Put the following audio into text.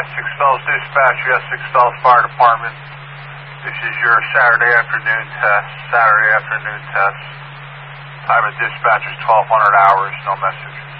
Essex Fells Dispatch, Essex Fells Fire Department. This is your Saturday afternoon test. Time of dispatch is 1200 hours, no message.